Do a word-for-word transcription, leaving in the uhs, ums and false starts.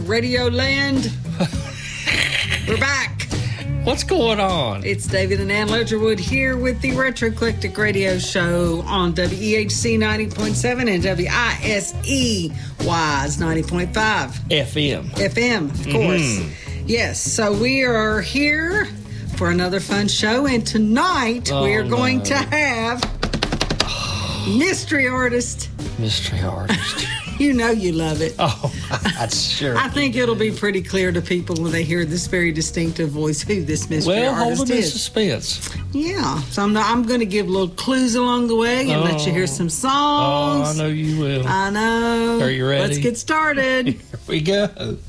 Radio Land. We're back. What's going on? It's David and Ann Ledgerwood here with the Retro Eclectic Radio Show on W E H C ninety point seven and W I S E Wise ninety point five. F M. F M, of course. Mm-hmm. Yes, so we are here for another fun show, and tonight oh, we are going no. to have Mystery Artist. Mystery Artist. You know you love it. Oh, that's sure. I think it'll be pretty clear to people when they hear this very distinctive voice who this mystery well, artist hold them in is. suspense. Yeah, so I'm, I'm going to give little clues along the way and oh. let you hear some songs. Oh, I know you will. I know. Are you ready? Let's get started. Here we go.